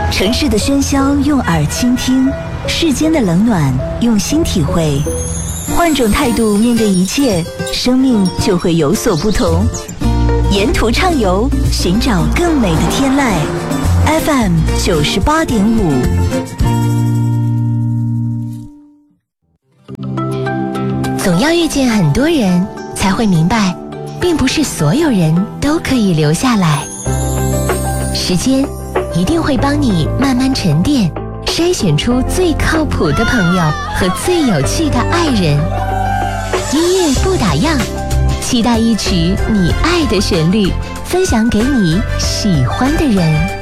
城市的喧嚣用耳倾听，世间的冷暖用心体会。换种态度面对一切，生命就会有所不同。沿途畅游，寻找更美的天籁。FM 98.5。 总要遇见很多人，才会明白，并不是所有人都可以留下来。时间一定会帮你慢慢沉淀，筛选出最靠谱的朋友和最有趣的爱人。音乐不打烊，期待一曲你爱的旋律，分享给你喜欢的人。